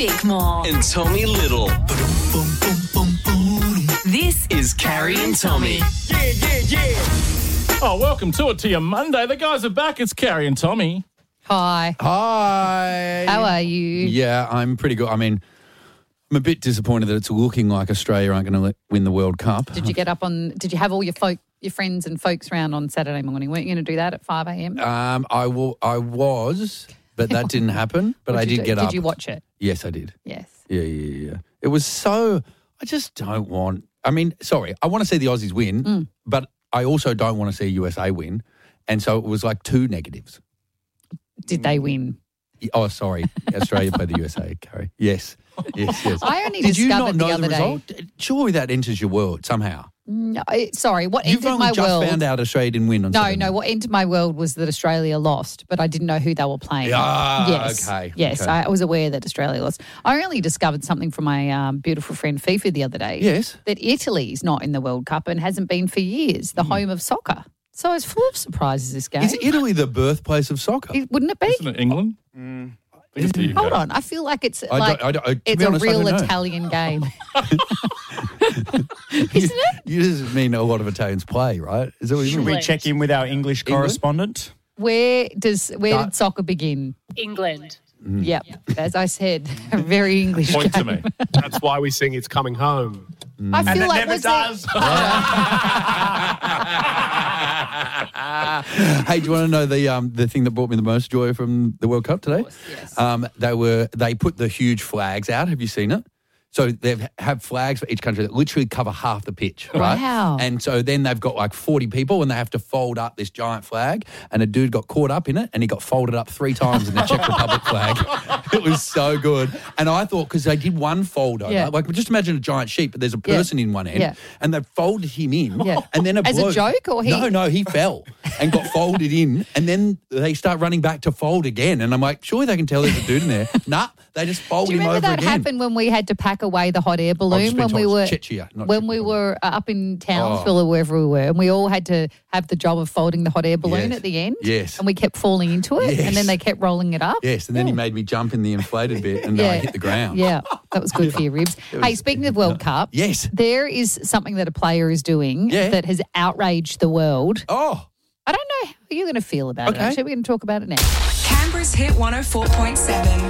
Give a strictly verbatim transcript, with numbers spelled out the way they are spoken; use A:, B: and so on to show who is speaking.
A: Bickmore.
B: And Tommy Little. This is Carrie and Tommy.
C: Yeah, yeah, yeah. Oh, welcome to it to your Monday. The guys are back. It's Carrie and Tommy.
D: Hi.
E: Hi.
D: How are you?
E: Yeah, I'm pretty good. I mean, I'm a bit disappointed that it's looking like Australia aren't going to win the World Cup.
D: Did you get up on, did you have all your folk, your friends and folks round on Saturday morning? Weren't you going to do that at five a.m.?
E: Um, I, will, I was, but that didn't happen. But I did
D: do?
E: get
D: did
E: up.
D: Did you watch it?
E: Yes, I did.
D: Yes.
E: Yeah, yeah, yeah. It was so, I just don't want, I mean, sorry, I want to see the Aussies win,
D: Mm.
E: but I also don't want to see U S A win. And so it was like two negatives.
D: Did they win?
E: Oh, sorry. Australia played the U S A, Carrie. Yes. Yes, yes.
D: I only
E: Did you
D: discovered
E: not know
D: the
E: the,
D: other
E: result?
D: day.
E: Surely that enters your world somehow.
D: No, sorry, what
E: You've
D: entered
E: only
D: my
E: just
D: world?
E: found out Australia didn't win on
D: No,
E: Saturday.
D: no, what entered my world was that Australia lost, but I didn't know who they were playing.
E: Ah,
D: yes.
E: okay,
D: Yes,
E: okay.
D: I was aware that Australia lost. I only discovered something from my um, beautiful friend Fifi the other day.
E: Yes.
D: That Italy's not in the World Cup and hasn't been for years, the home of soccer. So I was full of surprises this game.
E: Is Italy the birthplace of soccer?
D: It- wouldn't it be?
C: Isn't it England? Mm. I think it's the U K.
D: Hold on, I feel like it's
E: I
D: like
E: don't- I don't- I- to
D: it's
E: be
D: a
E: honest, I
D: real
E: don't know.
D: Italian game.
E: you,
D: Isn't it?
E: You just mean a lot of Italians play, right? Is that what you
F: Should
E: mean?
F: we check in with our English
E: England?
F: correspondent?
D: Where does where
E: No.
D: did soccer begin?
A: England.
D: Yep, as I said, a very English
C: Point to
D: game.
C: me.
G: That's why we sing It's Coming Home.
D: I feel
F: And it
D: like
F: never
D: was there-
F: does.
E: Hey, do you want to know the um, the thing that brought me the most joy from the World Cup today?
D: yes.
E: Um, they were they put the huge flags out. Have you seen it? So they have flags for each country that literally cover half the pitch, right?
D: Wow.
E: And so then they've got like forty people and they have to fold up this giant flag, and a dude got caught up in it and he got folded up three times in the Czech Republic flag. It was so good. And I thought, because they did one fold over,
D: Yeah.
E: like just imagine a giant sheep, but there's a
D: Yeah.
E: person in one end,
D: Yeah.
E: and they folded him in,
D: Yeah.
E: and then a
D: As a
E: bloke-
D: joke, or he-
E: No, no, he fell and got folded in, and then they start running back to fold again, and I'm like, surely they can tell there's a dude in there. Nah, they just fold
D: Do you
E: him
D: remember
E: over
D: that
E: again.
D: happened when we had to pack away the hot air balloon
E: just been
D: when we
E: told
D: were
E: it's Czechia, not
D: when
E: Czech
D: we
E: Republic.
D: were uh, up in Townsville or wherever we were, and we all had to have the job of folding the hot air balloon
E: Yes.
D: at the end.
E: Yes.
D: and we kept falling into it,
E: Yes.
D: and then they kept rolling it up.
E: Yes, and then he made me jump in the inflated bit, and then I hit the ground.
D: Yeah, that was good for your ribs. Hey, speaking of World Cup,
E: Yes.
D: there is something that a player is doing
E: Yeah.
D: that has outraged the world.
E: Oh,
D: I don't know how you're going to feel about it.
E: Okay.
D: Actually, we're going to talk about it now.
H: Canberra's Hit one oh four point seven.